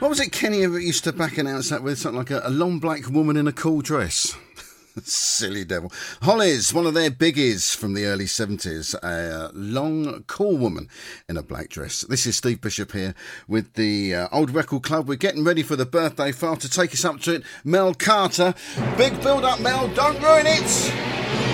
What was it Kenny ever used to back announce that with? Something like a long black woman in a cool dress. Silly devil. Hollies, one of their biggies from the early 70s, a long, cool woman in a black dress. This is Steve Bishop here with the Old Record Club. We're getting ready for the birthday file. To take us up to it, Mel Carter. Big build up, Mel, don't ruin it.